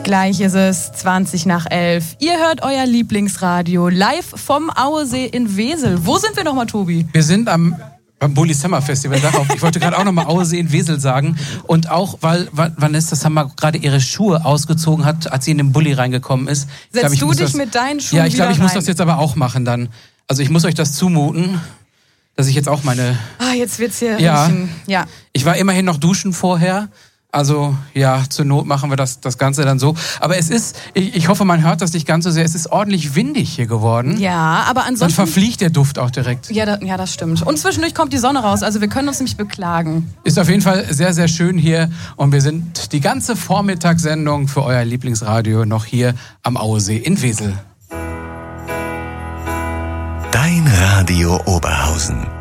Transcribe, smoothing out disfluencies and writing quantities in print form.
Gleich ist es 20:11. Ihr hört euer Lieblingsradio live vom Auesee in Wesel. Wo sind wir nochmal, Tobi? Wir sind beim Bulli Summer Festival. Ich wollte gerade auch nochmal Auesee in Wesel sagen. Und auch, weil Vanessa Summer gerade ihre Schuhe ausgezogen hat, als sie in den Bulli reingekommen ist. Setzt du dich mit deinen Schuhen Ja, ich glaube, ich muss rein? das jetzt aber auch machen dann. Also ich muss euch das zumuten, dass ich jetzt auch meine... jetzt wird's hier riechen. Ja. Ich war immerhin noch duschen vorher. Also ja, zur Not machen wir das Ganze dann so. Aber es ist, ich hoffe, man hört das nicht ganz so sehr, es ist ordentlich windig hier geworden. Ja, aber Dann ansonsten... verfliegt der Duft auch direkt. Ja, das stimmt. Und zwischendurch kommt die Sonne raus, also wir können uns nicht beklagen. Ist auf jeden Fall sehr, sehr schön hier. Und wir sind die ganze Vormittagssendung für euer Lieblingsradio noch hier am Auesee in Wesel. Dein Radio Oberhausen.